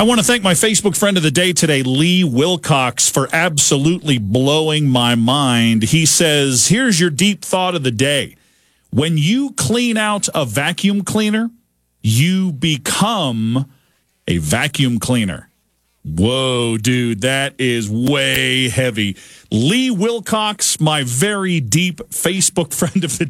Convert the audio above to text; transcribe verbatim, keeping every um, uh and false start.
I want to thank my Facebook friend of the day today, Lee Wilcox, for absolutely blowing my mind. He says, here's your deep thought of the day. When you clean out a vacuum cleaner, you become a vacuum cleaner. Whoa, dude, that is way heavy. Lee Wilcox, my very deep Facebook friend of the